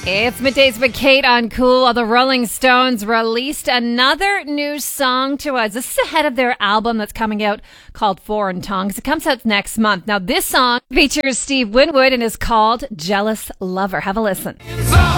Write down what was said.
It's Middays with Kate on Cool. The Rolling Stones released another new song to us. This is ahead of their album that's coming out called Foreign Tongues. It comes out next month. Now, this song features Steve Winwood and is called Jealous Lover. Have a listen.